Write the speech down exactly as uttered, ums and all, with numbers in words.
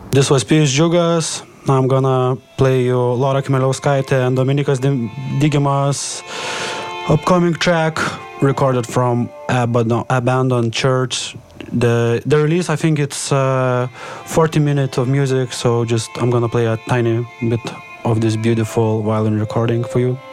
This was Pijus Džiugas. I'm gonna play you Laura Kmieliauskaitė and Dominikas Dim- Digimas upcoming track recorded from Abandon- Abandoned Church. The the release, I think it's uh, forty minutes of music, so just I'm gonna play a tiny bit of this beautiful violin recording for you.